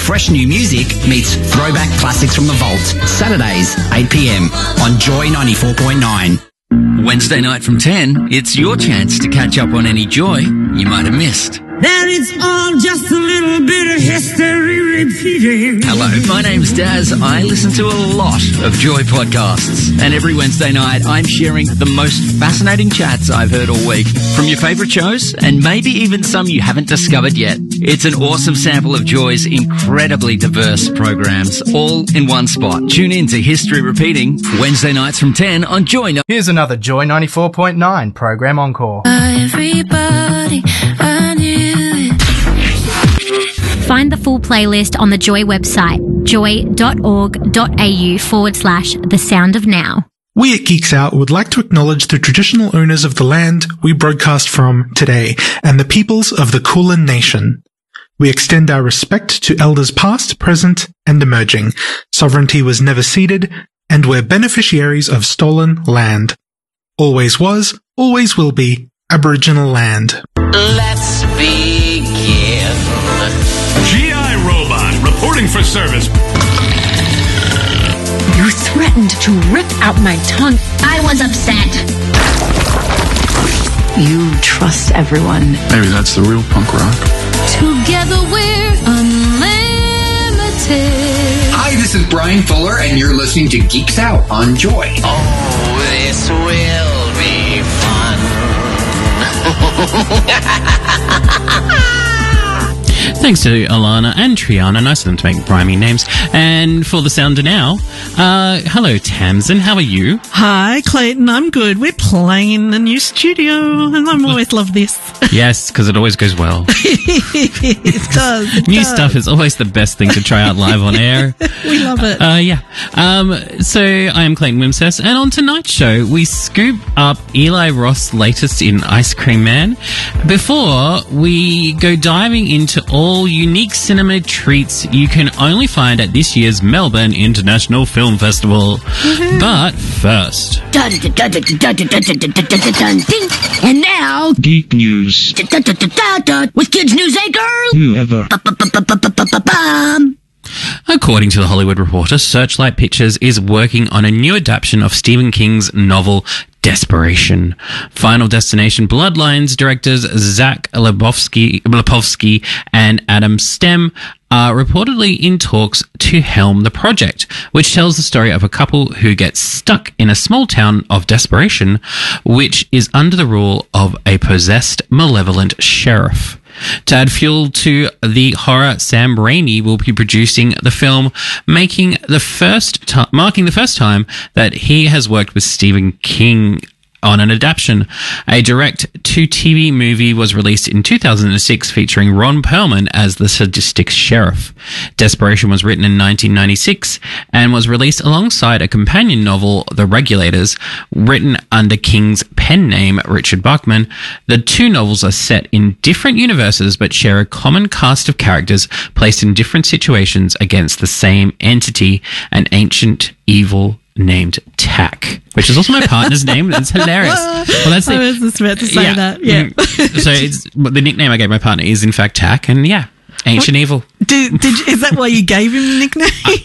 fresh new music meets throwback classics from the vault. Saturdays, 8 p.m. on Joy 94.9. Wednesday night from 10, it's your chance to catch up on any Joy you might have missed. That it's all just a little bit of history repeating. Hello, my name's Daz. I listen to a lot of Joy podcasts. And every Wednesday night, I'm sharing the most fascinating chats I've heard all week. From your favourite shows, and maybe even some you haven't discovered yet. It's an awesome sample of Joy's incredibly diverse programs, all in one spot. Tune in to History Repeating, Wednesday nights from 10 on Joy. Here's another Joy 94.9 program encore. Everybody, I knew it. Find the full playlist on the Joy website, joy.org.au/The Sound of Now. We at Geeks Out would like to acknowledge the traditional owners of the land we broadcast from today and the peoples of the Kulin Nation. We extend our respect to elders past, present, and emerging. Sovereignty was never ceded, and we're beneficiaries of stolen land. Always was, always will be, Aboriginal land. Let's begin. G.I. Robot, reporting for service. You threatened to rip out my tongue. I was upset. You trust everyone. Maybe that's the real punk rock. Together we're unlimited. Hi, this is Brian Fuller, and you're listening to Geeks Out on Joy. Oh, this will be fun. Thanks to Alana and Triana. Nice of them to make rhyming names. And for the sounder now, hello Tamsin, how are you? Hi Clayton, I'm good. We're playing the new studio and I always love this. Yes, because it always goes well. It does. New stuff is always the best thing to try out live on air. We love it. So I am Clayton Wimsess, and on tonight's show we scoop up Eli Roth's latest in Ice Cream Man before we go diving into all unique cinema treats you can only find at this year's Melbourne International Film Festival. Mm-hmm. But first... And now... Geek News. With Kids News Anchor... Whoever. According to The Hollywood Reporter, Searchlight Pictures is working on a new adaptation of Stephen King's novel Desperation. Final Destination Bloodlines directors Zach Lipovsky and Adam Stem are reportedly in talks to helm the project, which tells the story of a couple who get stuck in a small town of desperation, which is under the rule of a possessed, malevolent sheriff. To add fuel to the horror, Sam Raimi will be producing the film, marking the first time that he has worked with Stephen King on an adaptation. A direct-to-TV movie was released in 2006 featuring Ron Perlman as the sadistic sheriff. Desperation was written in 1996 and was released alongside a companion novel, The Regulators, written under King's pen name, Richard Bachman. The two novels are set in different universes but share a common cast of characters placed in different situations against the same entity, an ancient evil named Tack, which is also my partner's name. That's hilarious. Well, that's I was just about to say that. Yeah. So the nickname I gave my partner is in fact Tack, and ancient evil. Is that why you gave him the nickname?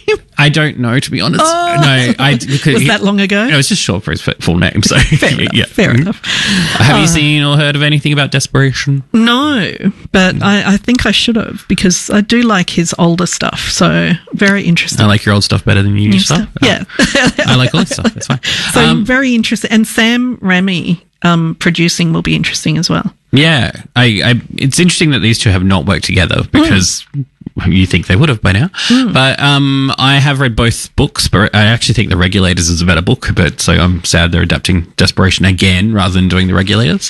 I don't know, to be honest. Oh. No, was that long ago? No, it's just short for his full name. So Fair enough. Have you seen or heard of anything about Desperation? No, but I think I should have, because I do like his older stuff. So very interesting. I like your old stuff better than your new stuff. Yeah, I like all that stuff. That's fine. So very interesting, and Sam Raimi producing will be interesting as well. Yeah, it's interesting that these two have not worked together, because you think they would have by now. But I have read both books, but I actually think The Regulators is a better book. But so I'm sad they're adapting Desperation again rather than doing The Regulators.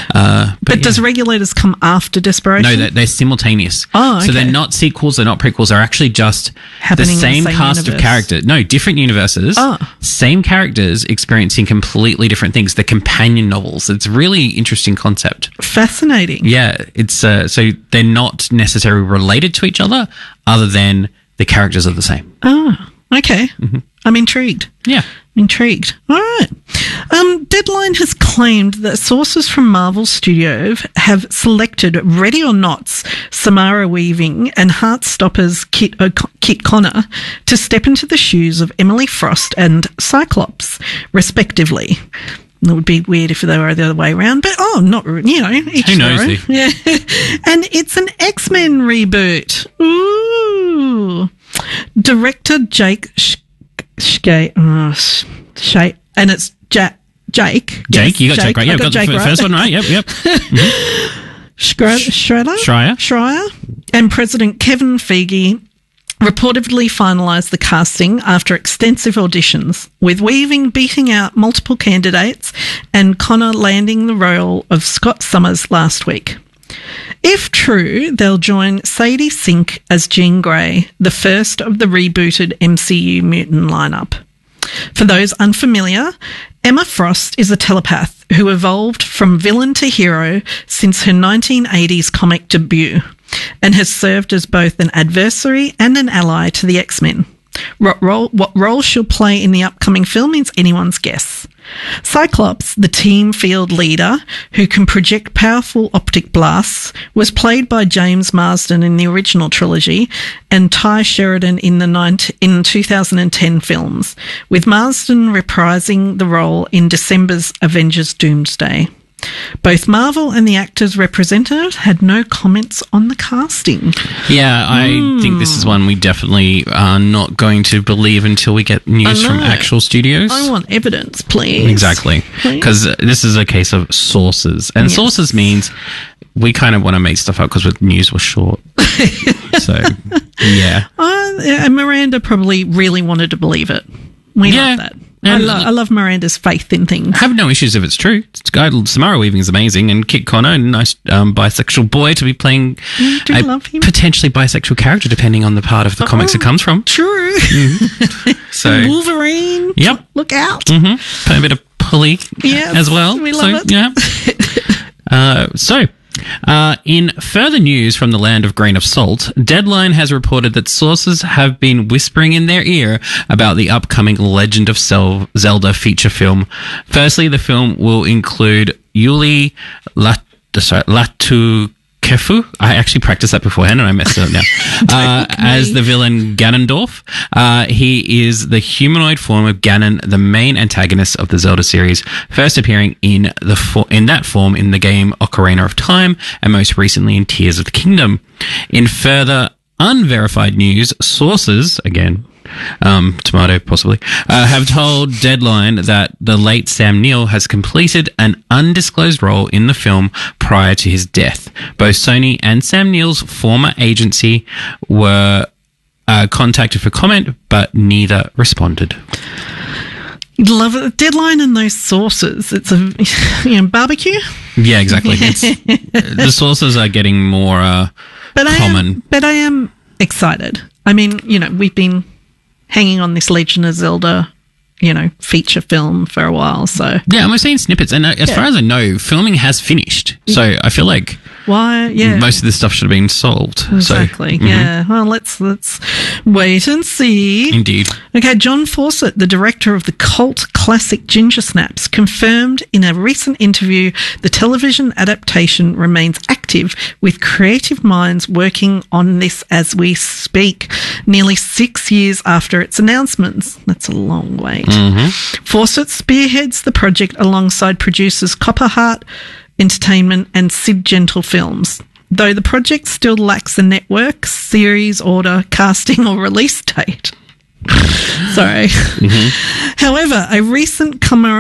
But does Regulators come after Desperation? No, they're simultaneous. Oh, okay. So they're not sequels, they're not prequels. They're actually just happening the same in the same cast universe. of characters. No, different universes. Oh. Same characters experiencing completely different things. They're companion novels. It's a really interesting concept. Fascinating. Yeah, it's so they're not necessarily related to each other than the characters are the same. Oh, okay. Mm-hmm. I'm intrigued. Yeah. Intrigued. All right. Deadline has claimed that sources from Marvel Studios have selected Ready or Not's Samara Weaving and Heartstopper's Kit Connor to step into the shoes of Emily Frost and Cyclops, respectively. It would be weird if they were the other way around, but not, each Who knows? Yeah. And it's an X-Men reboot. Ooh. Director Jake and it's Jake. Jake, yes, you got Jake right. Yeah, got the first one right. Yep. Schreier and President Kevin Feige reportedly finalised the casting after extensive auditions, with Weaving beating out multiple candidates and Connor landing the role of Scott Summers last week. If true, they'll join Sadie Sink as Jean Grey, the first of the rebooted MCU mutant lineup. For those unfamiliar, Emma Frost is a telepath who evolved from villain to hero since her 1980s comic debut and has served as both an adversary and an ally to the X-Men. What role she'll play in the upcoming film is anyone's guess. Cyclops, the team field leader who can project powerful optic blasts, was played by James Marsden in the original trilogy and Ty Sheridan in 2010 films, with Marsden reprising the role in December's Avengers Doomsday. Both Marvel and the actors represented had no comments on the casting. Yeah, I think this is one we definitely are not going to believe until we get news from actual studios. I want evidence, please. Exactly. Because this is a case of sources. And sources means we kind of want to make stuff up because news was short. So, yeah. And Miranda probably really wanted to believe it. We love that. I love Miranda's faith in things. I have no issues if it's true. Samara Weaving is amazing, and Kit Connor, a nice bisexual boy to be playing a potentially bisexual character, depending on the part of the comics it comes from. True. So Wolverine. Yep. Look out. Play a bit of pulley as well. We love it. Yeah. In further news from the land of grain of salt, Deadline has reported that sources have been whispering in their ear about the upcoming Legend of Zelda feature film. Firstly, the film will include Yuli Latukefu. I actually practiced that beforehand and I messed it up now. As the villain Ganondorf. He is the humanoid form of Ganon, the main antagonist of the Zelda series, first appearing in that form in the game Ocarina of Time and most recently in Tears of the Kingdom. In further unverified news, sources, again, tomato possibly, have told Deadline that the late Sam Neill has completed an undisclosed role in the film prior to his death. Both Sony and Sam Neill's former agency were contacted for comment, but neither responded. Love it. Deadline and those sources. It's a barbecue. Yeah, exactly. The sources are getting more common. But I am excited. I mean, we've been hanging on this Legend of Zelda, feature film for a while. So yeah, and we're seeing snippets. And as far as I know, filming has finished. So I feel like most of this stuff should have been solved. Exactly. So, yeah. Well, let's wait and see. Indeed. Okay, John Fawcett, the director of the cult classic Ginger Snaps, confirmed in a recent interview the television adaptation remains active, with creative minds working on this as we speak, nearly 6 years after its announcements. That's a long wait. Fawcett spearheads the project alongside producers Copperheart Entertainment and Sid Gentle Films, though the project still lacks a network, series order, casting or release date. Sorry. However, a recent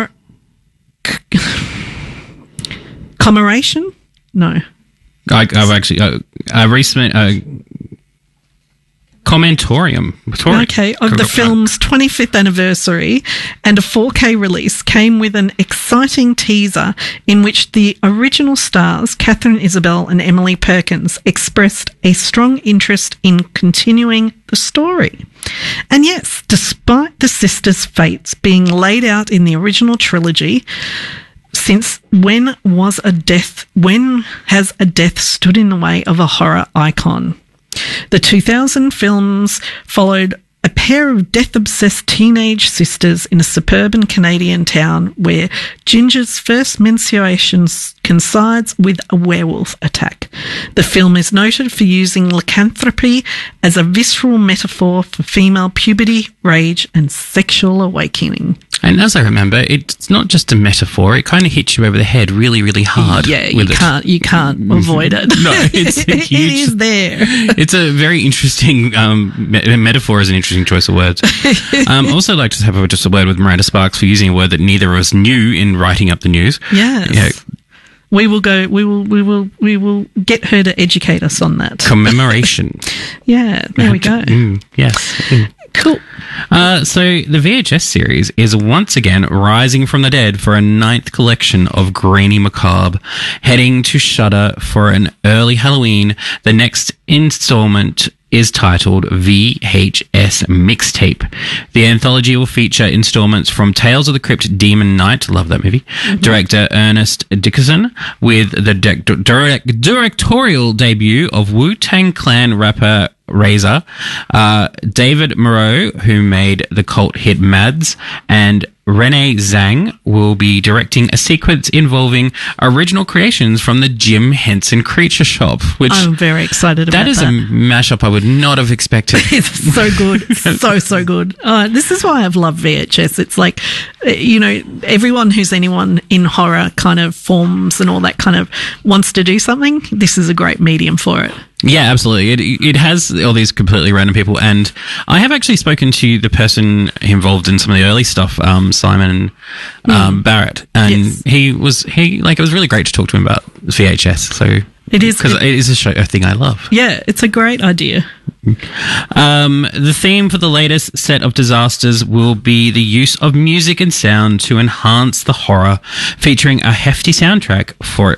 commemoration? No. I've actually a recent commentorium. Of the film's 25th anniversary and a 4K release came with an exciting teaser in which the original stars, Catherine Isabelle and Emily Perkins, expressed a strong interest in continuing the story. And yes, despite the sisters' fates being laid out in the original trilogy, since when has a death stood in the way of a horror icon? The 2000 films followed a pair of death-obsessed teenage sisters in a suburban Canadian town where Ginger's first menstruation coincides with a werewolf attack. The film is noted for using lycanthropy as a visceral metaphor for female puberty, rage, and sexual awakening. And as I remember, it's not just a metaphor. It kind of hits you over the head really, really hard. Yeah, you can't avoid it. No, it's a huge... It is there. It's a very interesting metaphor is an interesting choice of words. I also like to have just a word with Miranda Sparks for using a word that neither of us knew in writing up the news. Yes. Yeah. We will get her to educate us on that. Commemoration. Yeah, there we go. Yes. Cool. So the VHS series is once again rising from the dead for a 9th collection of Grainy Macabre, heading to Shudder for an early Halloween. The next installment is titled VHS Mixtape. The anthology will feature installments from Tales of the Crypt Demon Knight, love that movie, director Ernest Dickerson, with the directorial debut of Wu-Tang Clan rapper Razor, David Moreau, who made the cult hit Mads, and Renee Zhang will be directing a sequence involving original creations from the Jim Henson Creature Shop, which I'm very excited about. That is a mashup I would not have expected. It's so good. So good. This is why I've loved VHS. It's like, everyone who's anyone in horror kind of forms and all that kind of wants to do something. This is a great medium for it. Yeah, absolutely. It has all these completely random people, and I have actually spoken to the person involved in some of the early stuff, Simon Barrett, and yes. it was really great to talk to him about VHS. So it is because it is a thing I love. Yeah, it's a great idea. The theme for the latest set of disasters will be the use of music and sound to enhance the horror, featuring a hefty soundtrack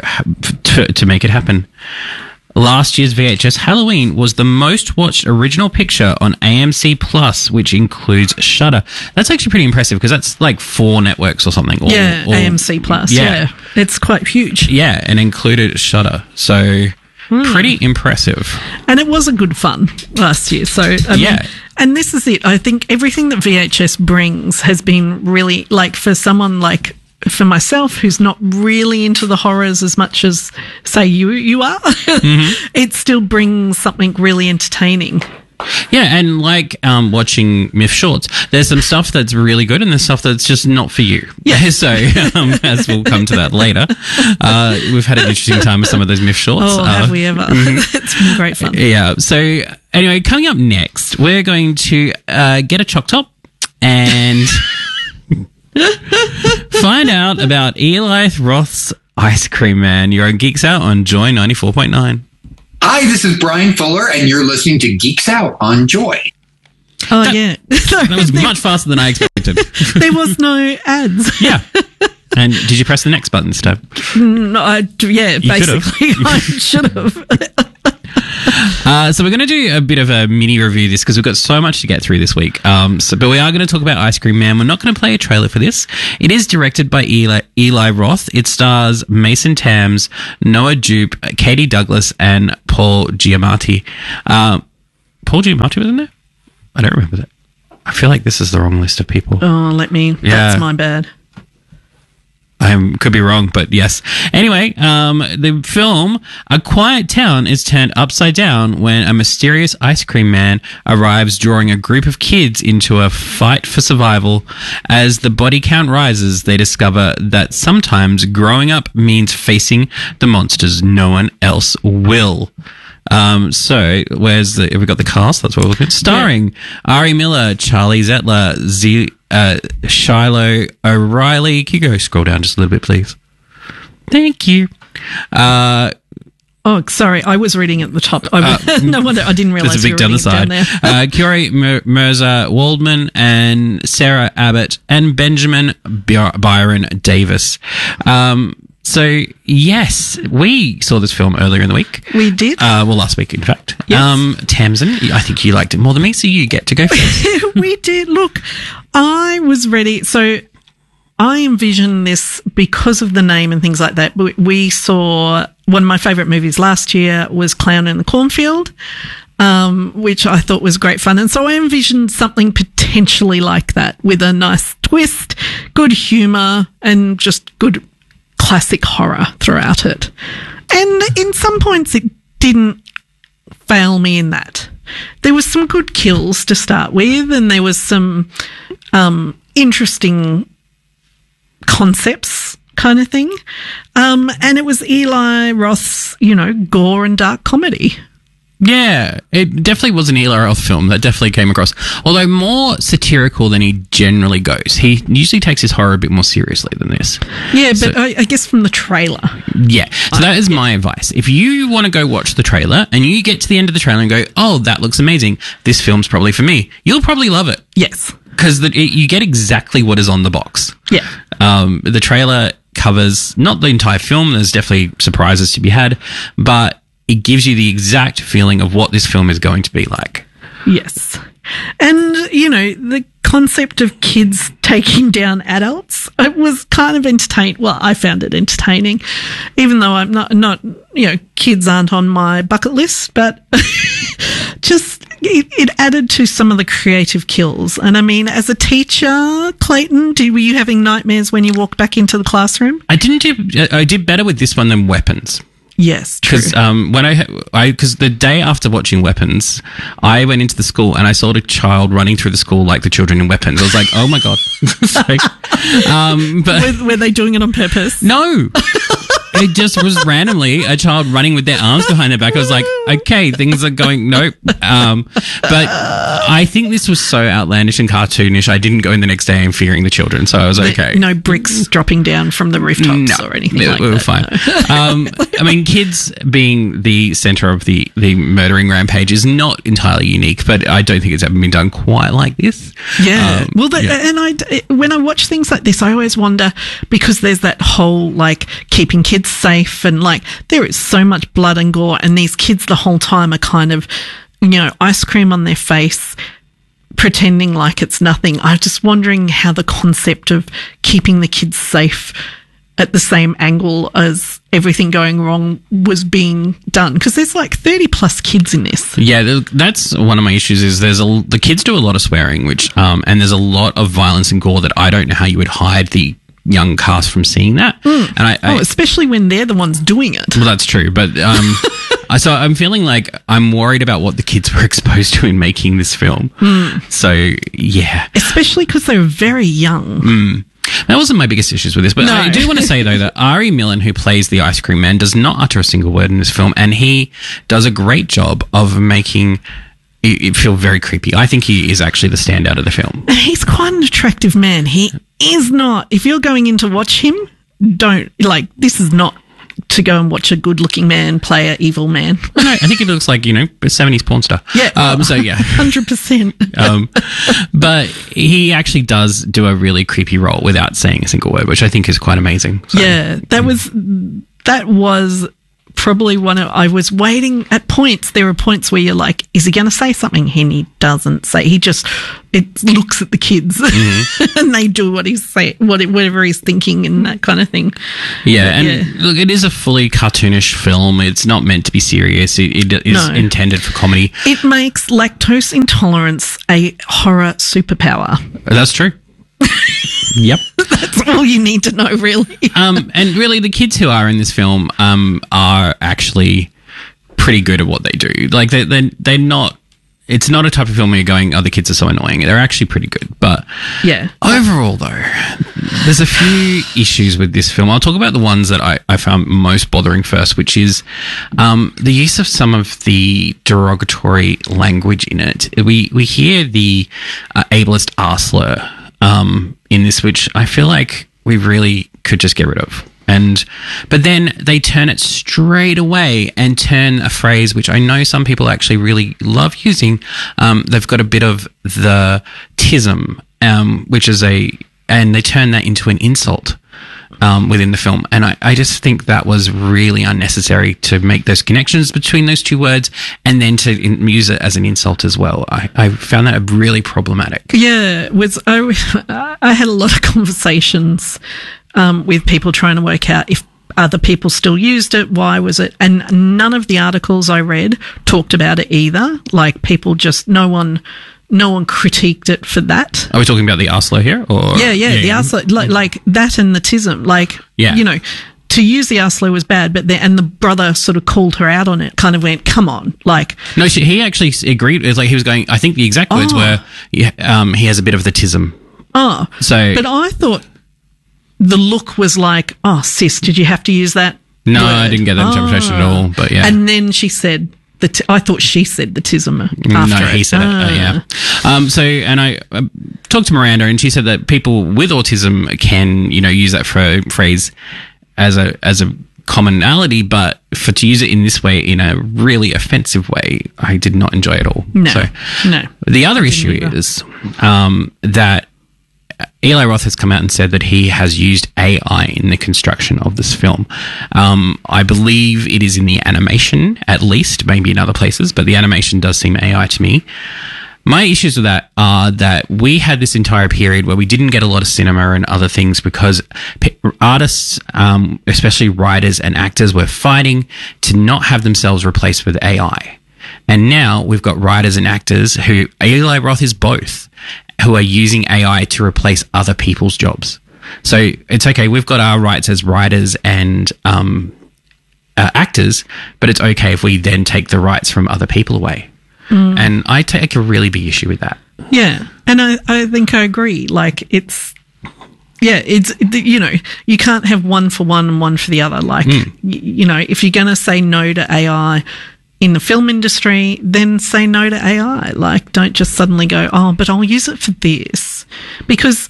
to make it happen. Last year's VHS Halloween was the most watched original picture on AMC Plus, which includes Shudder. That's actually pretty impressive because that's like 4 networks or something. AMC Plus. Yeah. It's quite huge. Yeah, and included Shudder. So pretty impressive. And it was a good fun last year. So, I mean, and this is it. I think everything that VHS brings has been really, like, for someone like, for myself, who's not really into the horrors as much as, say, you are, it still brings something really entertaining. Yeah, and like watching Myth Shorts, there's some stuff that's really good and there's stuff that's just not for you. Yeah. So, as we'll come to that later, we've had an interesting time with some of those Myth Shorts. Oh, have we ever? It's been great fun. Yeah, so anyway, coming up next, we're going to get a choc top and... find out about Eli Roth's Ice Cream Man. You're on Geeks Out on Joy 94.9. Hi, this is Brian Fuller, and you're listening to Geeks Out on Joy. Oh, yeah. That was much faster than I expected. There was no ads. Yeah. And did you press the next button, Steph? No, basically. I should have. So we're going to do a bit of a mini review of this because we've got so much to get through this week. But we are going to talk about Ice Cream Man. We're not going to play a trailer for this. It is directed by Eli Roth. It stars Mason Thames, Noah Jupe, Katie Douglas, and Paul Giamatti. Paul Giamatti was in there? I don't remember that. I feel like this is the wrong list of people. Oh, that's my bad. I could be wrong, but yes. Anyway, the film, A Quiet Town, is turned upside down when a mysterious ice cream man arrives, drawing a group of kids into a fight for survival. As the body count rises, they discover that sometimes growing up means facing the monsters no one else will. So have we got the cast? That's what we're looking at. Starring Ari Miller, Charlie Zetler, Shiloh O'Reilly. Can you go scroll down just a little bit, please? Thank you. Oh, sorry, I was reading at the top. No wonder, I didn't realise you were reading down there. Curie Mirza Waldman and Sarah Abbott and Benjamin Byron Davis. So, yes, we saw this film earlier in the week. We did. Last week, in fact. Yes. Tamsin, I think you liked it more than me, so you get to go first. We did. Look, I was ready. So, I envisioned this because of the name and things like that. We saw one of my favourite movies last year was Clown in the Cornfield. which I thought was great fun. And so I envisioned something potentially like that with a nice twist, good humour, and just good classic horror throughout it. And in some points it didn't fail me in that. There was some good kills to start with, and there was some interesting concepts kind of thing. And it was Eli Roth's, gore and dark comedy. Yeah, it definitely was an Eli Roth film that definitely came across. Although more satirical than he generally goes. He usually takes his horror a bit more seriously than this. Yeah, but I guess from the trailer. Yeah, so that is my advice. If you want to go watch the trailer and you get to the end of the trailer and go, oh, that looks amazing, this film's probably for me, you'll probably love it. Yes. Because you get exactly what is on the box. Yeah. The trailer covers not the entire film, there's definitely surprises to be had, but it gives you the exact feeling of what this film is going to be like. Yes. And, the concept of kids taking down adults, it was kind of entertaining. Well, I found it entertaining, even though I'm not kids aren't on my bucket list, but just it added to some of the creative kills. And I mean, as a teacher, Clayton, were you having nightmares when you walked back into the classroom? I did better with this one than Weapons. Yes, true. Because because the day after watching Weapons, I went into the school and I saw a child running through the school like the children in Weapons. I was like, oh my God. But were they doing it on purpose? No. It just was randomly a child running with their arms behind their back. I was like, okay, things are going, nope. But I think this was so outlandish and cartoonish, I didn't go in the next day and fearing the children, so I was okay. No bricks dropping down from the rooftops or anything like that. We were fine. No. I mean, kids being the centre of the murdering rampage is not entirely unique, but I don't think it's ever been done quite like this. Yeah. And when I watch things like this, I always wonder, because there's that whole, keeping kids safe, and there is so much blood and gore, and these kids the whole time are kind of ice cream on their face, pretending like it's nothing. I'm just wondering how the concept of keeping the kids safe at the same angle as everything going wrong was being done, because there's 30 plus kids in this. Yeah, that's one of my issues. Is the kids do a lot of swearing, which and there's a lot of violence and gore that I don't know how you would hide the young cast from seeing that. And especially when they're the ones doing it. Well, that's true, but so I'm feeling like I'm worried about what the kids were exposed to in making this film. So yeah, especially because they were very young. That wasn't my biggest issues with this, but no. I do want to say though that Ari Millen, who plays the ice cream man, does not utter a single word in this film, and he does a great job of making it feel very creepy. I think he is actually the standout of the film. He's quite an attractive man. He is not. If you're going in to watch him, don't this is not to go and watch a good-looking man play an evil man. No, I think he looks like, a 70s porn star. Yeah. So, yeah. 100%. But he actually does do a really creepy role without saying a single word, which I think is quite amazing. So, yeah, that was probably I was waiting at points. There were points where you're like, is he going to say something? And he doesn't say. He just looks at the kids and they do what he's saying, whatever he's thinking and that kind of thing. Yeah, look, it is a fully cartoonish film. It's not meant to be serious. It is intended for comedy. It makes lactose intolerance a horror superpower. That's true. Yep. That's all you need to know, really. And really, the kids who are in this film are actually pretty good at what they do. They're not. It's not a type of film where you're going, oh, the kids are so annoying. They're actually pretty good. But yeah, overall, though, there's a few issues with this film. I'll talk about the ones that I found most bothering first, which is the use of some of the derogatory language in it. We hear the ableist R slur in this, which I feel like we really could just get rid of. But then they turn it straight away and turn a phrase which I know some people actually really love using. They've got a bit of the tism, which is and they turn that into an insult within the film. And I just think that was really unnecessary to make those connections between those two words and then to use it as an insult as well. I found that really problematic. Yeah, I had a lot of conversations with people trying to work out if other people still used it? Why was it? And none of the articles I read talked about it either. Like, people just, no one critiqued it for that. Are we talking about the Arslo here? Or the Arslo, like that and the TISM. Like, you know, to use the Arslo was bad, but and the brother sort of called her out on it, kind of went, come on. Like, no, he actually agreed. It was like he was going, I think the exact words were, he has a bit of the TISM. Oh. So, but I thought the look was like, oh, sis, did you have to use that No, word? I didn't get that interpretation at all, but yeah. And then she said, I thought she said the TISM after No, he said it, yeah. And I talked to Miranda, and she said that people with autism can, you know, use that phrase as a commonality, but to use it in this way, in a really offensive way, I did not enjoy it all. No. The other issue is that Eli Roth has come out and said that he has used AI in the construction of this film. I believe it is in the animation, at least, maybe in other places, but the animation does seem AI to me. My issues with that are that we had this entire period where we didn't get a lot of cinema and other things because artists, especially writers and actors, were fighting to not have themselves replaced with AI. And now we've got writers and actors who, Eli Roth is both, who are using AI to replace other people's jobs. So it's okay, we've got our rights as writers and actors, but it's okay if we then take the rights from other people away. And I take a really big issue with that. Yeah, and I think I agree. Like, it's, you know, you can't have one for one and one for the other. Like, you know, if you're going to say no to AI in the film industry, then say no to AI. Like, don't just suddenly go, oh, but I'll use it for this. Because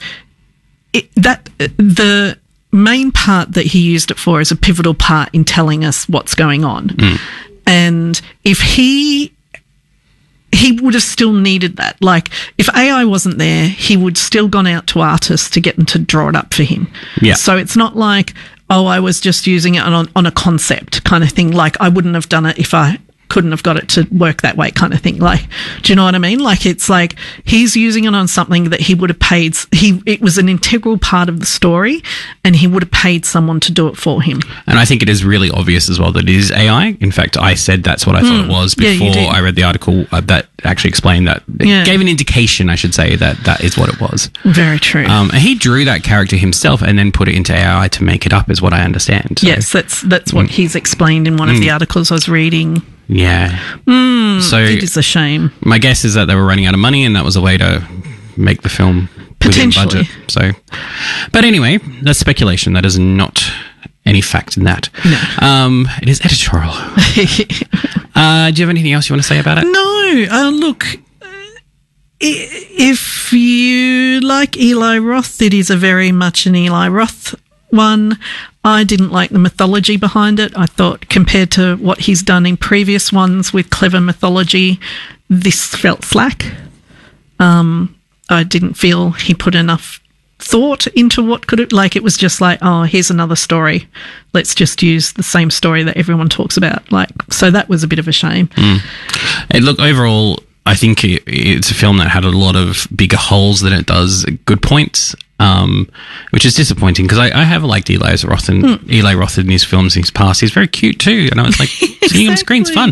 the main part that he used it for is a pivotal part in telling us what's going on. And if he would have still needed that. Like, if AI wasn't there, he would still gone out to artists to get them to draw it up for him. Yeah. So it's not like, oh, I was just using it on a concept kind of thing. Like, I wouldn't have done it if I couldn't have got it to work that way kind of thing. Like, do you know what I mean? Like, it's like he's using it on something that he would have paid. It was an integral part of the story, and he would have paid someone to do it for him. And I think it is really obvious as well that it is AI. In fact, I said that's what I thought it was before I read the article that actually explained that. It gave an indication, I should say, that is what it was. Very true. And he drew that character himself and then put it into AI to make it up, is what I understand. So. Yes, that's what he's explained in one of the articles I was reading. Yeah. So it is a shame. My guess is that they were running out of money, and that was a way to make the film within budget. So, but anyway, that's speculation. That is not any fact in that. No. It is editorial. Do you have anything else you want to say about it? No. Look, if you like Eli Roth, it is a very much an Eli Roth one. I didn't like the mythology behind it. I thought, compared to what he's done in previous ones with clever mythology, this felt slack. I didn't feel he put enough thought into what could it, like, it was just like, oh, here's another story. Let's just use the same story that everyone talks about. Like, so that was a bit of a shame. And look, overall, I think it's a film that had a lot of bigger holes than it does good points, which is disappointing because I have liked Eli Roth and Eli Roth in his films in his past. He's very cute too, and I was like, seeing him on screen's fun.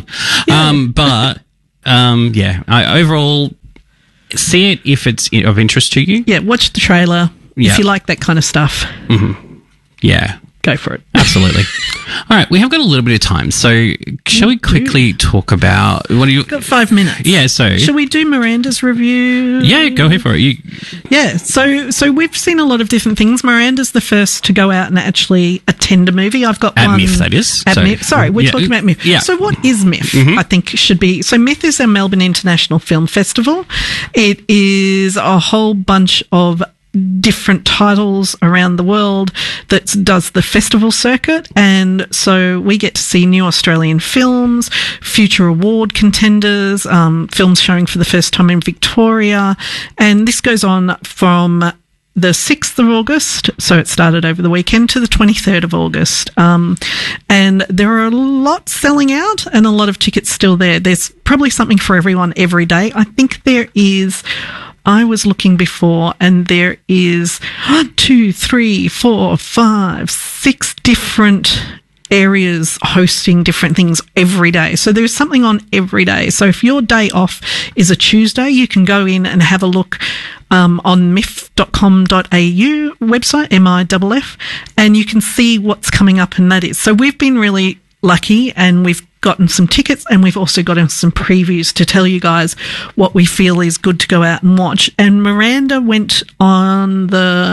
Yeah. I overall see it if it's of interest to you. Yeah, watch the trailer if you like that kind of stuff. Yeah. Go for it. Absolutely. All right, we have got a little bit of time, so shall we quickly talk about what do you got 5 minutes? Yeah, so shall we do Miranda's review? Yeah, go ahead for it. Yeah, so we've seen a lot of different things. Miranda's the first to go out and actually attend a movie. I've got at one MIFF, that is. At MIFF. Sorry, we're talking about MIFF. Yeah. So what is MIFF? I think should be MIFF is our Melbourne International Film Festival. It is a whole bunch of different titles around the world that does the festival circuit, and so we get to see new Australian films, future award contenders, films showing for the first time in Victoria, and this goes on from the 6th of August, so it started over the weekend, to the 23rd of August. And there are a lot selling out and a lot of tickets still there. There's probably something for everyone every day. I think there is I was looking before, and there is 2, 3, 4, 5, 6 different areas hosting different things every day. So there's something on every day. So if your day off is a Tuesday, you can go in and have a look on miff.com.au website, MIFF, and you can see what's coming up, and that is. So we've been really lucky, and we've gotten some tickets, and we've also gotten some previews to tell you guys what we feel is good to go out and watch. And Miranda went on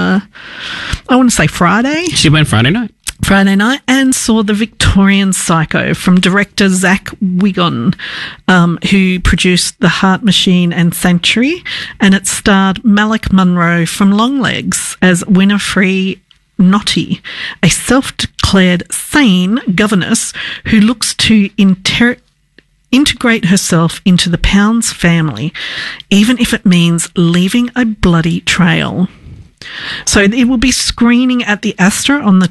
Friday. She went Friday night and saw The Victorian Psycho from director Zach Wigan, who produced The Heart Machine and Sanctuary, and it starred Malik Munro from Longlegs as Winifred Notty, a self-declared sane governess who looks to integrate herself into the Pounds family, even if it means leaving a bloody trail. So it will be screening at the Astra on the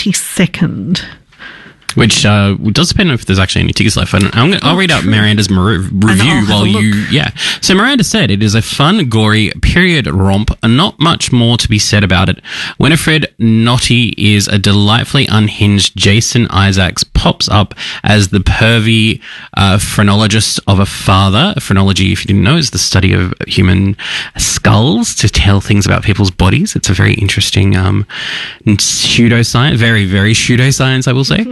22nd. Which does depend on if there's actually any tickets left. I'll read out Miranda's review while you... Yeah. So Miranda said, it is a fun, gory period romp, and not much more to be said about it. Winifred Notty is a delightfully unhinged Jason Isaacs pops up as the pervy phrenologist of a father. Phrenology, if you didn't know, is the study of human skulls to tell things about people's bodies. It's a very interesting pseudoscience, very, very pseudoscience, I will say.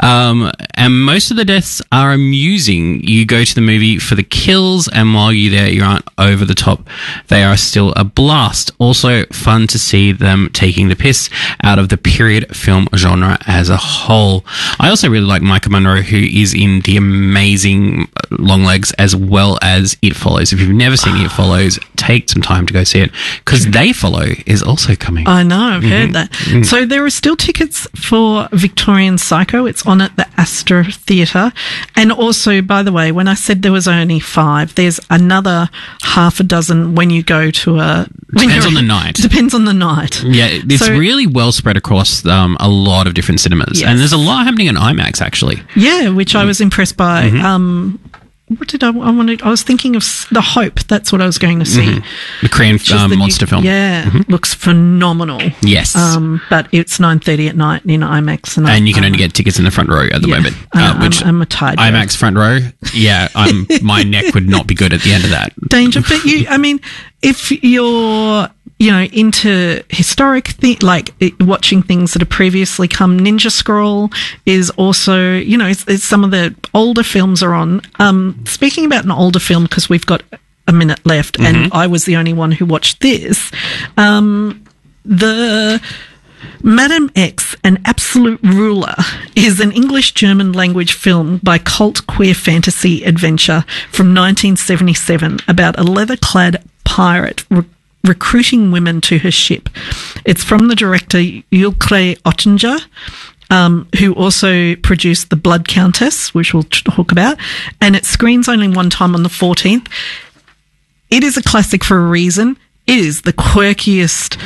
And most of the deaths are amusing. You go to the movie for the kills, and while you're there, you aren't over the top. They are still a blast. Also fun to see them taking the piss out of the period film genre as a whole. I also really like Micah Munro, who is in the amazing Longlegs, as well as It Follows. If you've never seen It Follows, take some time to go see it, because They Follow is also coming. I know, I've heard that. So there are still tickets for Victorian Psycho. It's on at the Astor Theatre. And also, by the way, when I said there was only 5, there's another half a dozen when you go to a... Depends on the night. Depends on the night. Yeah, it's really well spread across a lot of different cinemas. Yes. And there's a lot happening in IMAX, actually. Yeah, which I was impressed by. What did I wanted? I was thinking of The Hope. That's what I was going to see. The Korean monster film. Yeah, looks phenomenal. Yes. But it's 9:30 at night in IMAX. And you can only get tickets in the front row at the moment. I'm a tired IMAX front row, yeah, my neck would not be good at the end of that. Danger. But if you're... into historic watching things that have previously come. Ninja Scroll is also, it's some of the older films are on. Speaking about an older film, because we've got a minute left, and I was the only one who watched this. The Madam X, An Absolute Ruler, is an English-German language film by cult queer fantasy adventure from 1977 about a leather-clad pirate recruiting women to her ship. It's from the director Ulrike Oettinger, who also produced The Blood Countess, which we'll talk about, and it screens only one time on the 14th. It is a classic for a reason. It is the quirkiest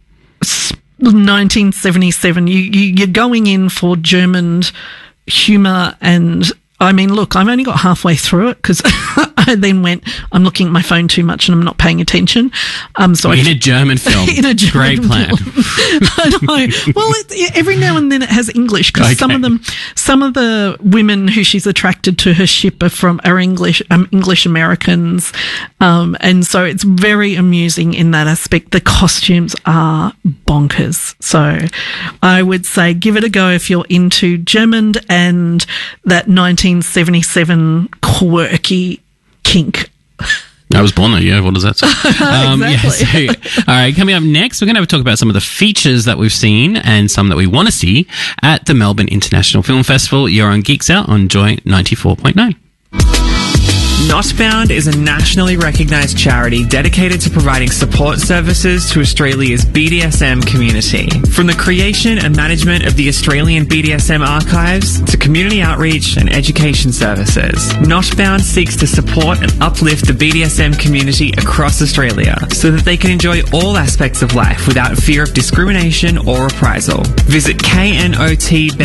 1977. You're going in for German humour, and look, I've only got halfway through it because I then went, I'm looking at my phone too much and I'm not paying attention. So in a German film. In a German Great plan. I know. Well, every now and then it has English, because some of the women who she's attracted to her ship are English Americans. And so it's very amusing in that aspect. The costumes are bonkers. So I would say give it a go if you're into German and that 1977 quirky kink. I was born there, yeah. What does that say? Exactly. All right, coming up next, we're going to talk about some of the features that we've seen and some that we want to see at the Melbourne International Film Festival. You're on Geeks Out on Joy 94.9. Notbound is a nationally recognised charity dedicated to providing support services to Australia's BDSM community. From the creation and management of the Australian BDSM archives to community outreach and education services, Notbound seeks to support and uplift the BDSM community across Australia so that they can enjoy all aspects of life without fear of discrimination or reprisal. Visit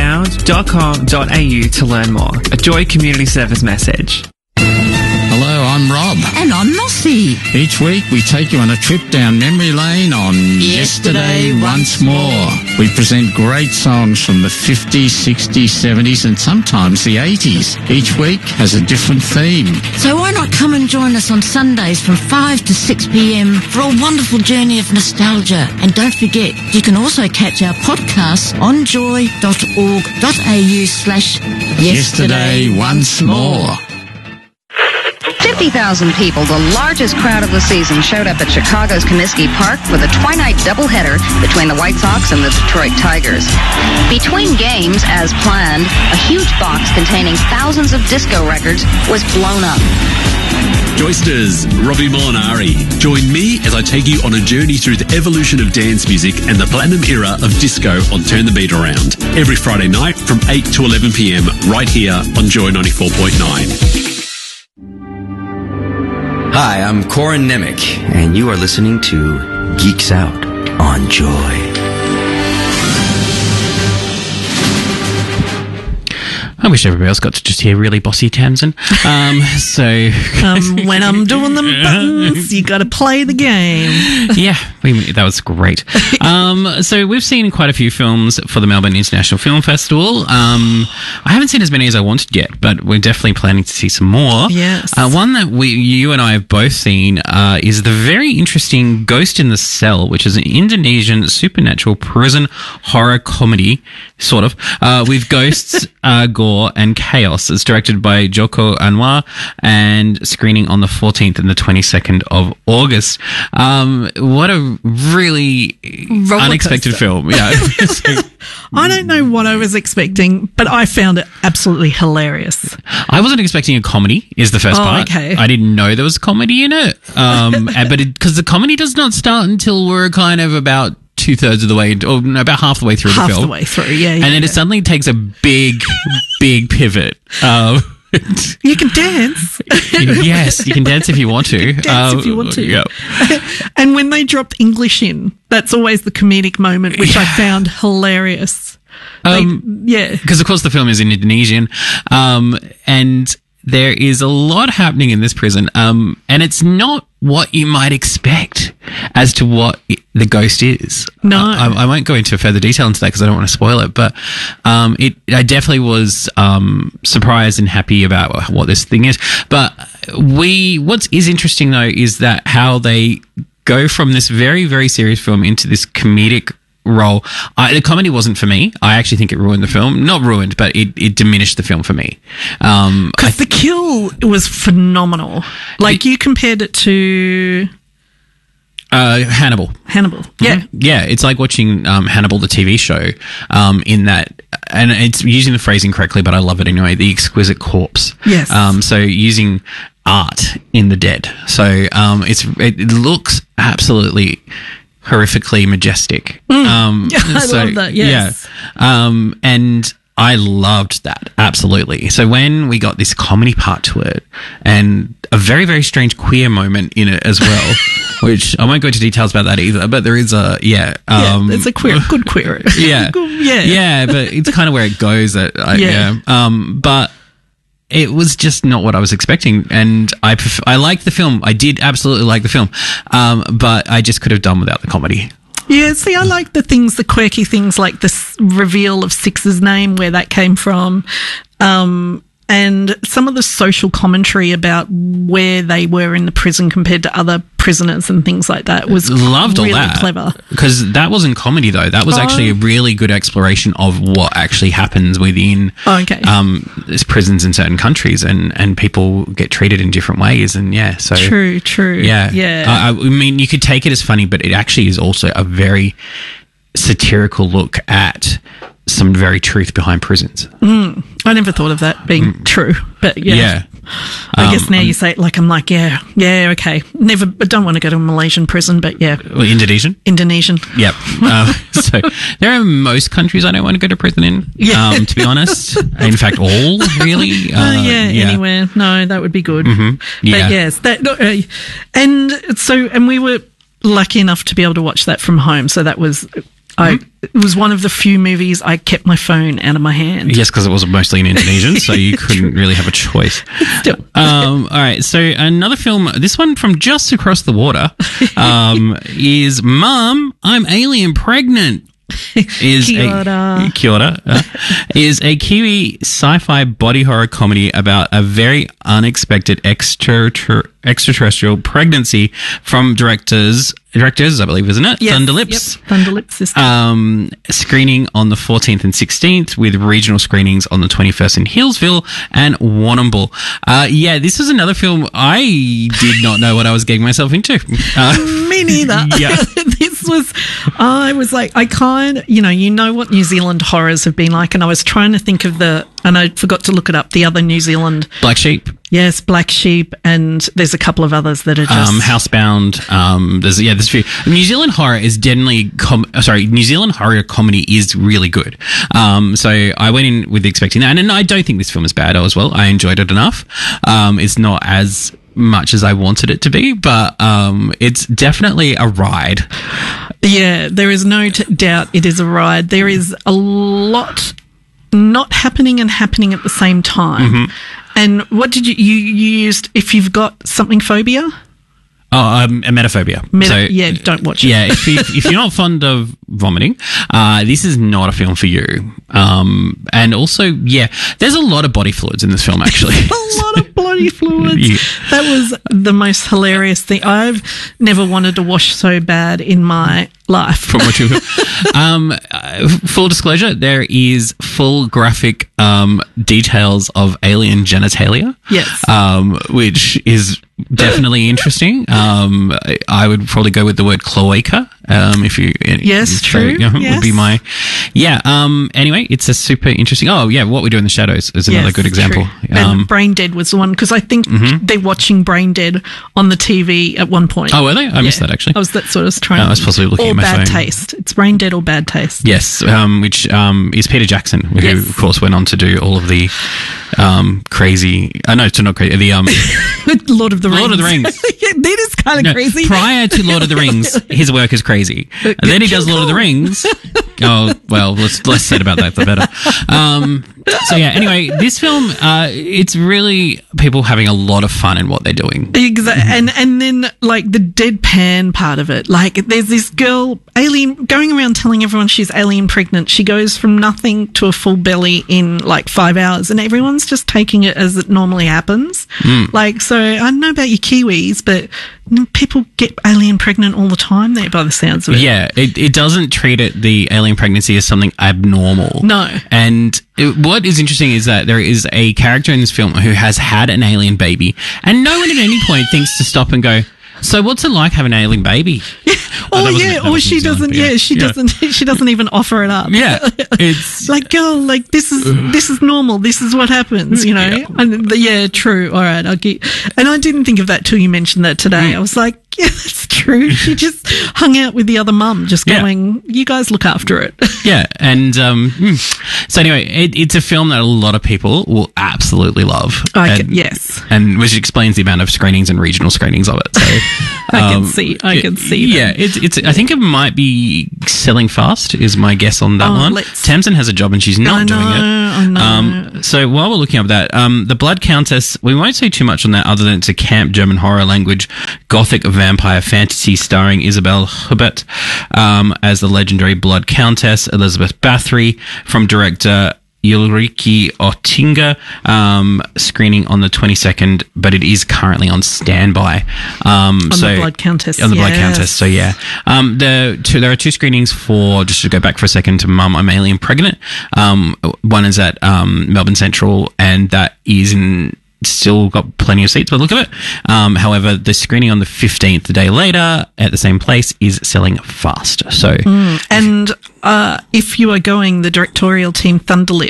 knotbound.com.au to learn more. A Joy Community Service message. Hello, I'm Rob. And I'm Mossy. Each week we take you on a trip down memory lane on Yesterday Once More. We present great songs from the 50s, 60s, 70s and sometimes the 80s. Each week has a different theme. So why not come and join us on Sundays from 5 to 6 p.m. for a wonderful journey of nostalgia. And don't forget, you can also catch our podcasts on joy.org.au/Yesterday Once More. 50,000 people, the largest crowd of the season, showed up at Chicago's Comiskey Park for the twilight doubleheader between the White Sox and the Detroit Tigers. Between games, as planned, a huge box containing thousands of disco records was blown up. Joysters, Robbie Molinari. Join me as I take you on a journey through the evolution of dance music and the platinum era of disco on Turn the Beat Around. Every Friday night from 8 to 11 p.m. right here on Joy 94.9. Hi, I'm Corin Nemec, and you are listening to Geeks Out on Joy. I wish everybody else got to just hear really bossy Tamsin. When I'm doing the buttons, you got to play the game. Yeah, that was great. So we've seen quite a few films for the Melbourne International Film Festival. I haven't seen as many as I wanted yet, but we're definitely planning to see some more. Yes. One that you and I have both seen is the very interesting Ghost in the Cell, which is an Indonesian supernatural prison horror comedy, sort of, with ghosts, gore, and chaos. It's directed by Joko Anwar and screening on the 14th and the 22nd of August. What a really unexpected film. Yeah. I don't know what I was expecting, but I found it absolutely hilarious. I wasn't expecting a comedy, is the first part. Okay. I didn't know there was comedy in it. But because the comedy does not start until we're kind of about 2/3 of the way, or about half the way through the film. Half the way through, yeah. And then it suddenly takes a big pivot. You can dance. Yes, you can dance if you want to. Yeah. And when they dropped English in, that's always the comedic moment, which I found hilarious. Because of course the film is in Indonesian, and there is a lot happening in this prison, and it's not what you might expect as to what the ghost is. No. I won't go into further detail into that because I don't want to spoil it, but I definitely was surprised and happy about what this thing is. But what is interesting, though, is that how they go from this very, very serious film into this comedic role. The comedy wasn't for me. I actually think it ruined the film. Not ruined, but it diminished the film for me. Because the kill was phenomenal. Like, you compared it to Hannibal. Yeah. Yeah, it's like watching Hannibal, the TV show, in that, and it's using the phrasing correctly, but I love it anyway, the exquisite corpse. Yes. So using art in the dead. So it looks absolutely horrifically majestic. I love that, yes. Yeah. And I loved that, absolutely. So when we got this comedy part to it, and a very, very strange queer moment in it as well, which I won't go into details about that either, but there is it's a good queer. Yeah. Yeah, but it's kind of where it goes. But it was just not what I was expecting, and I liked the film. I did absolutely like the film, but I just could have done without the comedy. Yeah, see, I like the quirky things like this reveal of Six's name, where that came from, and some of the social commentary about where they were in the prison compared to other prisoners and things like that was loved really all that. Clever. Because that wasn't comedy, though. That was actually a really good exploration of what actually happens within prisons in certain countries, and people get treated in different ways. And so true. Yeah. I mean, you could take it as funny, but it actually is also a very satirical look at some very truth behind prisons. I never thought of that being true, but yeah. I guess now you say it like I'm like, okay. I don't want to go to a Malaysian prison, but yeah. Well, Indonesian? Yep. So there are most countries I don't want to go to prison in, to be honest. In fact, all, really. Anywhere. No, that would be good. Mm-hmm. Yeah. But yes, and we were lucky enough to be able to watch that from home, so that was... It was one of the few movies I kept my phone out of my hand. Yes, because it was mostly in Indonesian, so you couldn't really have a choice. All right, so another film, this one from just across the water, is Mum, I'm Alien Pregnant. Kia ora. Is a Kiwi sci-fi body horror comedy about a very unexpected extraterrestrial pregnancy from directors, I believe, isn't it? Yes. Thunderlips. Yep. Thunderlips. Screening on the 14th and 16th with regional screenings on the 21st in Hillsville and Warrnambool. This was another film I did not know what I was getting myself into. Me neither. Yeah. I was like, you know what New Zealand horrors have been like, and I was trying to think of and I forgot to look it up, the other New Zealand. Black Sheep. Yes, Black Sheep, and there's a couple of others that are just... Housebound. There's a few. New Zealand horror is generally... New Zealand horror comedy is really good. So I went in with expecting that, and I don't think this film is bad as well. I enjoyed it enough. It's not as much as I wanted it to be, but it's definitely a ride. Yeah, there is no doubt it is a ride. There is a lot not happening and happening at the same time. Mm-hmm. And what did you used, if you've got something phobia? Emetophobia. Don't watch it. Yeah, if you're not fond of vomiting, this is not a film for you. And also, there's a lot of body fluids in this film, actually. A lot of body fluids. Yeah. That was the most hilarious thing. I've never wanted to wash so bad in my life. From what you've full disclosure, there is full graphic details of alien genitalia. Yes. Which is definitely interesting. I would probably go with the word cloaca. If you yes, true. Yes. Would be my anyway, it's a super interesting. What We Do in the Shadows is another good example. And Brain Dead was the one, because I think they're watching Brain Dead on the TV at one point. Oh, were they? I missed that, actually. I was trying. I was possibly looking at my phone. Bad Taste. It's Brain Dead or Bad Taste. Yes, which is Peter Jackson, who of course went on to do all of the crazy. Not crazy. The Lord of the Rings. Lord of the Rings. That is kind of crazy. Prior to Lord of the Rings, his work is crazy. And then he does Lord of the Rings. Oh well, less said about that, the better. Anyway, this film, it's really people having a lot of fun in what they're doing. Exactly. And then like the deadpan part of it, like there's this girl, alien, going around telling everyone she's alien pregnant. She goes from nothing to a full belly in like 5 hours, and everyone's just taking it as it normally happens. Like, so I don't know about you Kiwis, but people get alien pregnant all the time there by the sounds of it. Yeah, it doesn't treat the alien pregnancy as something abnormal. No. And what is interesting is that there is a character in this film who has had an alien baby, and no one at any point thinks to stop and go, so what's it like having an alien baby? She doesn't even offer it up. Yeah. It's like, girl, like this is normal. This is what happens, you know? Yeah. And true. All right. And I didn't think of that till you mentioned that today. I was like, yeah, that's true. She just hung out with the other mum, just going, you guys look after it. Yeah. And so anyway, it's a film that a lot of people will absolutely love. Yes. And which explains the amount of screenings and regional screenings of it. So I can see that. Yeah, it's. I think it might be selling fast is my guess on that one. Tamsin has a job and she's not doing it. I know. So while we're looking up that, The Blood Countess, we won't say too much on that other than it's a camp German horror language gothic vampire fantasy starring Isabelle Huppert as the legendary Blood Countess, Elizabeth Bathory, from director Ulrike Oettinger, screening on the 22nd, but it is currently on standby. The Blood Countess. On the Blood Countess, so yeah. There are two screenings for, just to go back for a second to Mum, I'm Alien Pregnant. One is at Melbourne Central, and that is still got plenty of seats by the look of it. However, the screening on the 15th, the day later, at the same place, is selling fast. So, and if you are going, the directorial team Thunderlips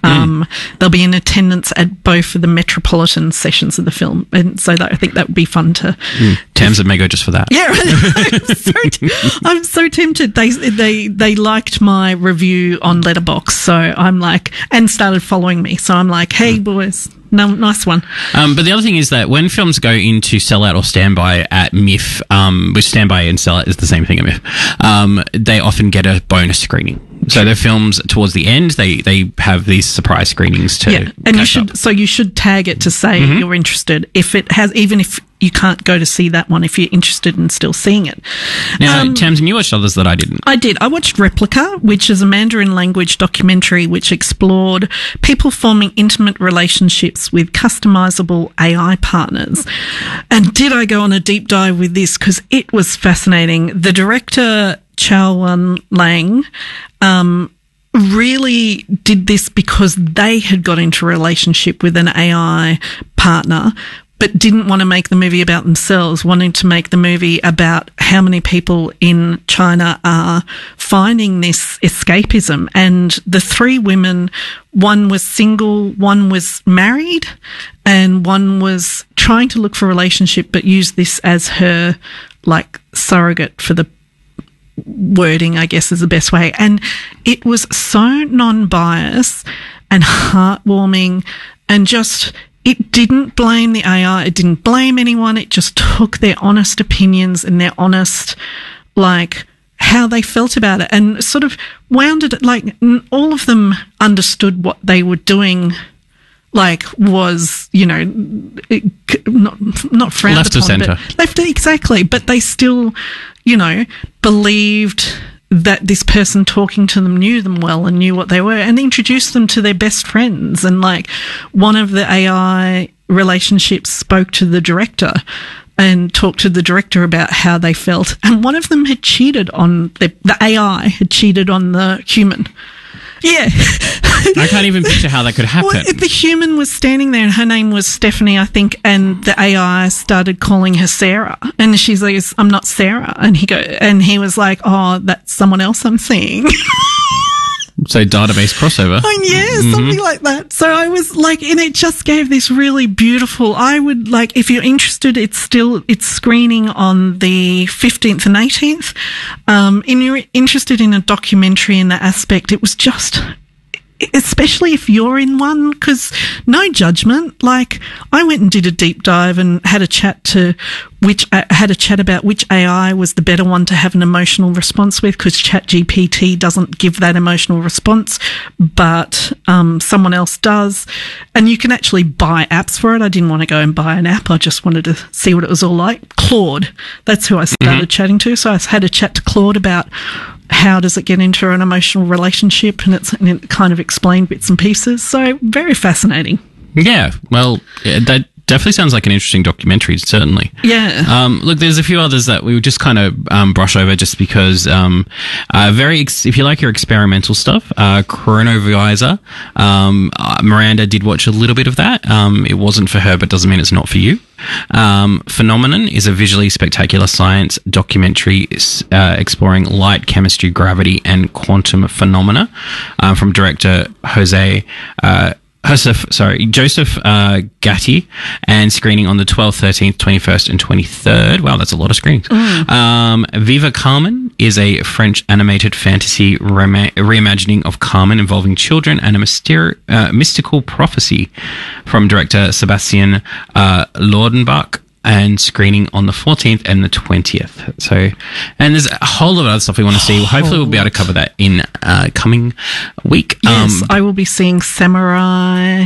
They'll be in attendance at both of the Metropolitan sessions of the film, and so I think that would be fun to. Tamsin may go just for that. Yeah, I'm so tempted. They liked my review on Letterboxd, so I'm like, and started following me. So I'm like, hey boys. No, nice one. But the other thing is that when films go into sellout or standby at MIFF, which standby and sellout is the same thing at MIFF, they often get a bonus screening. So their films towards the end, they have these surprise screenings to and you should tag it to say you're interested if it has, even if you can't go to see that one, if you're interested in still seeing it. Now, Tamsin, you watched others that I didn't. I did. I watched Replica, which is a Mandarin language documentary which explored people forming intimate relationships with customizable AI partners. And did I go on a deep dive with this? Because it was fascinating. The director, Chow Lang, really did this because they had got into a relationship with an AI partner, but didn't want to make the movie about themselves, wanting to make the movie about how many people in China are finding this escapism. And the three women, one was single, one was married, and one was trying to look for a relationship, but used this as her, like, surrogate for the wording, I guess is the best way. And it was so non-biased and heartwarming, and just, it didn't blame the AI, it didn't blame anyone, it just took their honest opinions and their honest, like, how they felt about it, and sort of wound it, like, all of them understood what they were doing, like, was, you know, not frowned left upon, of centre. Exactly, but they still, you know, believed that this person talking to them knew them well and knew what they were, and introduced them to their best friends. And, like, one of the AI relationships spoke to the director and talked to the director about how they felt, and one of them had cheated on the AI had cheated on the human. Yeah. I can't even picture how that could happen. Well, the human was standing there, and her name was Stephanie, I think, and the AI started calling her Sarah, and she's like, "I'm not Sarah," and he was like, "Oh, that's someone else I'm seeing." So database crossover. Something like that. So I was like, and it just gave this really beautiful, I would, like, if you're interested, it's screening on the 15th and 18th. And you're interested in a documentary in that aspect, it was just, especially if you're in one, because no judgment. Like, I went and did a deep dive and had a chat about which AI was the better one to have an emotional response with, because ChatGPT doesn't give that emotional response, but someone else does. And you can actually buy apps for it. I didn't want to go and buy an app. I just wanted to see what it was all like. Claude, that's who I started chatting to. So I had a chat to Claude about how does it get into an emotional relationship, and it kind of explained bits and pieces. So very fascinating. Yeah, well, that definitely sounds like an interesting documentary, certainly. Yeah. Look, there's a few others that we would just kind of brush over just because if you like your experimental stuff, Chronovisor, Miranda did watch a little bit of that. It wasn't for her, but doesn't mean it's not for you. Phenomenon is a visually spectacular science documentary exploring light, chemistry, gravity, and quantum phenomena from director Joseph Gatti, and screening on the 12th, 13th, 21st, and 23rd. Wow, that's a lot of screenings. Viva Carmen is a French animated fantasy reimagining of Carmen involving children and a mystical prophecy from director Sebastian Lordenbach, and screening on the 14th and the 20th. So, and there's a whole lot of other stuff we want to see. Hopefully we'll be able to cover that in coming week. Yes, I will be seeing Samurai.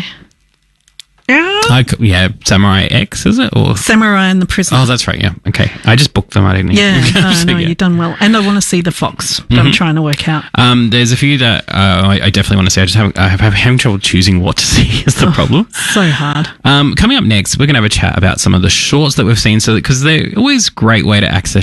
Yeah, Samurai X, is it? Or Samurai and the Prisoner. Oh, that's right, yeah. Okay. I just booked them, I didn't even. You've done well. And I want to see The Fox, that I'm trying to work out. There's a few that I definitely want to see. I'm having trouble choosing what to see is the problem. So hard. Coming up next, we're going to have a chat about some of the shorts that we've seen, because they're always a great way to access